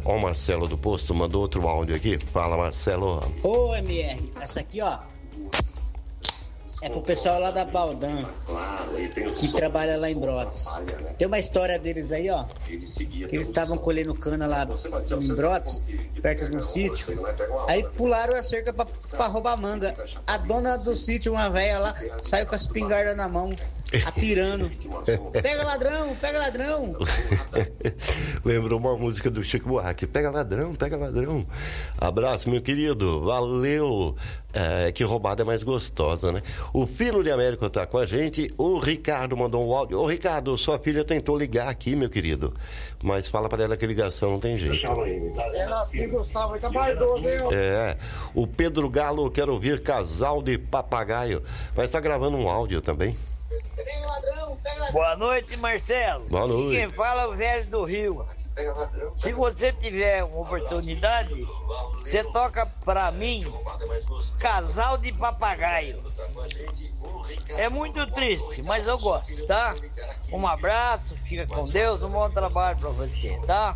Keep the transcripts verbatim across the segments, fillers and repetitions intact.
Ó, o Marcelo do Posto mandou outro áudio aqui. Fala, Marcelo. Ô, M R, essa aqui, ó, é pro pessoal lá da Baldan, que trabalha lá em Brotas. Tem uma história deles aí, ó, que eles estavam colhendo cana lá em Brotas, perto de um sítio. Aí pularam a cerca pra, pra roubar manga. A dona do sítio, uma velha lá, saiu com a espingarda na mão, atirando. Pega ladrão, pega ladrão. Lembrou uma música do Chico Buarque. Pega ladrão, pega ladrão. Abraço, meu querido. Valeu. É, que roubada é mais gostosa, né? O Filho de Américo tá com a gente. O Ricardo mandou um áudio. Ô, Ricardo, sua filha tentou ligar aqui, meu querido. Mas fala pra ela que a ligação não tem jeito. Ela assim, Gustavo, tá vaidoso, hein? É. O Pedro Galo quer ouvir Casal de Papagaio. Mas tá gravando um áudio também. Pega ladrão, pega ladrão. Boa noite, Marcelo. Boa noite. Quem fala é o velho do Rio. Se você tiver uma oportunidade, você toca pra mim Casal de Papagaio. É muito triste, mas eu gosto, tá? Um abraço, fica com Deus, um bom trabalho pra você, tá?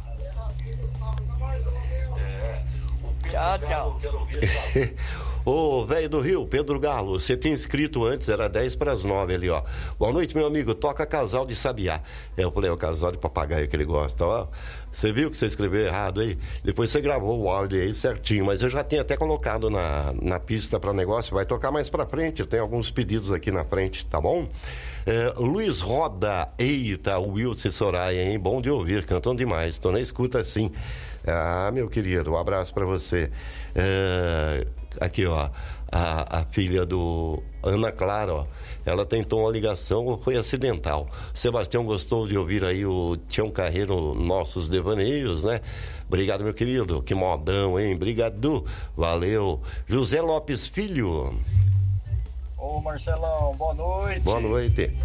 Tchau, tchau. Ô, velho do Rio, Pedro Galo, você tinha inscrito antes, era dez para as nove ali, ó. Boa noite, meu amigo, toca Casal de Sabiá. É, eu falei, é o Casal de Papagaio que ele gosta, ó. Você viu que você escreveu errado aí? Depois você gravou o áudio aí certinho, mas eu já tinha até colocado na, na pista para negócio, vai tocar mais para frente, tem alguns pedidos aqui na frente, tá bom? É, Luiz Roda, eita, Wilson Soraya, hein? Bom de ouvir, cantam demais, tô na escuta assim. Ah, meu querido, um abraço para você. É... Aqui, ó, a, a filha do Ana Clara, ó, ela tentou uma ligação, foi acidental. Sebastião gostou de ouvir aí o Tião Carreiro, nossos devaneios, né? Obrigado, meu querido, que modão, hein? Obrigado, valeu. José Lopes Filho. Ô, Marcelão, boa noite. Boa noite.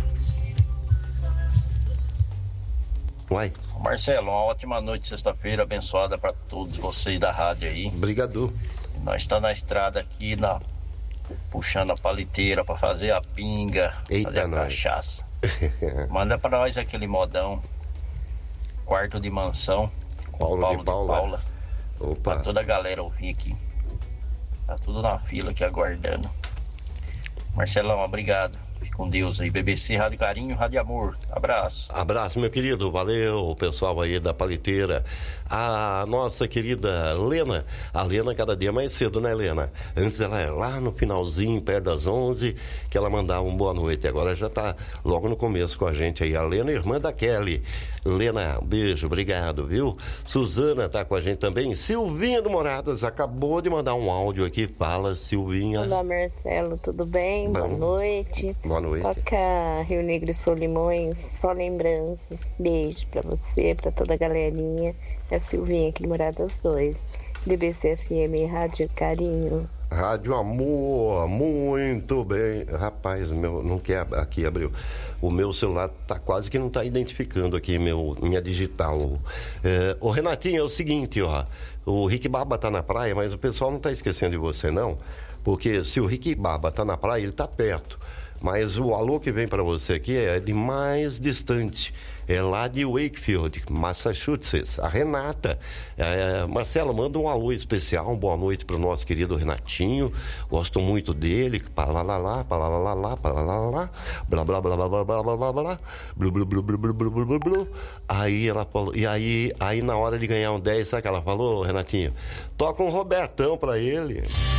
Uai. Marcelo, uma ótima noite, sexta-feira, abençoada para todos vocês da rádio aí. Obrigado. Nós estamos na estrada aqui, na, puxando a paliteira para fazer a pinga, Eita, fazer a nós. cachaça. Manda para nós aquele modão, quarto de mansão, com Paulo, Paulo de Paula. de Paula. Opa. Pra toda a galera ouvir aqui. Tá tudo na fila aqui aguardando. Marcelão, obrigado. Fique com Deus aí. B B C, Rádio Carinho, Rádio Amor. Abraço. Abraço, meu querido. Valeu, o pessoal aí da paliteira. A nossa querida Lena. A Lena cada dia mais cedo, né, Lena? Antes ela é lá no finalzinho, perto das onze, que ela mandava um boa noite. Agora já tá logo no começo com a gente aí. A Lena, irmã da Kelly. Lena, um beijo, obrigado, viu? Suzana tá com a gente também. Silvinha do Moradas acabou de mandar um áudio aqui. Fala, Silvinha. Olá, Marcelo, tudo bem? Bom. Boa noite. Boa noite. Toca Rio Negro e Solimões, só lembranças. Beijo pra você, pra toda a galerinha. É a Silvinha aqui de Moradas dois. D B C F M, Rádio Carinho. Rádio Amor, muito bem. Rapaz, meu, não quer aqui, abriu. O meu celular tá quase que não tá identificando aqui meu, minha digital. É, o Renatinho, é o seguinte, ó. O Rick Baba tá na praia, mas o pessoal não tá esquecendo de você, não. Porque se o Rick Baba tá na praia, ele tá perto. Mas o alô que vem para você aqui é de mais distante. É lá de Wakefield, Massachusetts. A Renata. É, Marcelo, manda um alô especial, uma boa noite para o nosso querido Renatinho. Gosto muito dele. Palalalá, palalalá, palalalá, blá blá blá blá blá blá blá blá blá, blu blu blu blu blu blu blu blu blu. Aí ela falou, e aí, aí na hora de ganhar um dez, sabe o que ela falou, Renatinho? Toca um Robertão para ele.